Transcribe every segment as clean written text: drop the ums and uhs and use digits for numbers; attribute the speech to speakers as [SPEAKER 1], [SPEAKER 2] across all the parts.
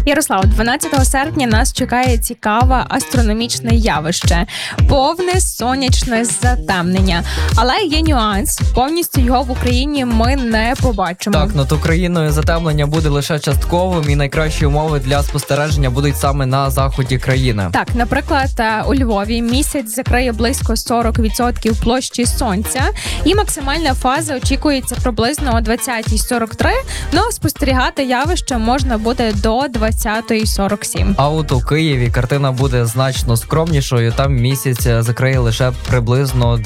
[SPEAKER 1] Ярослав, 12 серпня нас чекає цікаве астрономічне явище – повне сонячне затемнення. Але є нюанс – повністю його в Україні ми не побачимо.
[SPEAKER 2] Так, над Україною затемнення буде лише частковим, і найкращі умови для спостереження будуть саме на заході країни.
[SPEAKER 1] Так, наприклад, у Львові місяць закриє близько 40% площі сонця, і максимальна фаза очікується приблизно о 20:43, но спостерігати явище можна буде до 20:47.
[SPEAKER 2] А от у Києві картина буде значно скромнішою. Там місяць закриє лише приблизно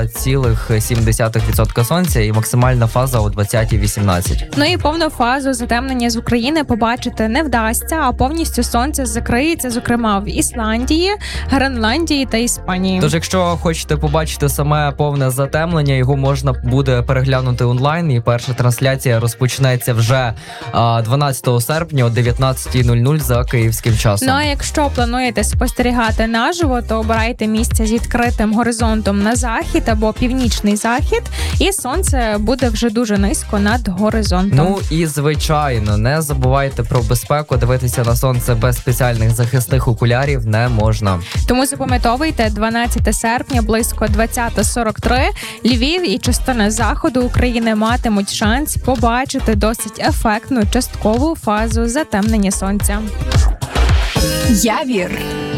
[SPEAKER 2] 2,7% сонця і максимальна фаза о 20:18.
[SPEAKER 1] Ну і повну фазу затемнення з України побачити не вдасться, а повністю сонце закриється, зокрема в Ісландії, Гренландії та Іспанії.
[SPEAKER 2] Тож, якщо хочете побачити саме повне затемнення, його можна буде переглянути онлайн, і перша трансляція розпочнеться вже 12 серпня о 19:00 за київським часом.
[SPEAKER 1] Ну а якщо плануєте спостерігати наживо, то обирайте місце з відкритим горизонтом на захід або північний захід, і сонце буде вже дуже низько над горизонтом.
[SPEAKER 2] Ну і звичайно, не забувайте про безпеку. Дивитися на сонце без спеціальних захисних окулярів не можна.
[SPEAKER 1] Тому запам'ятовуйте, 12 серпня близько 20:43 Львів і частина заходу України матимуть шанс побачити досить ефектну часткову фазу затемнення сонця.
[SPEAKER 3] Явір.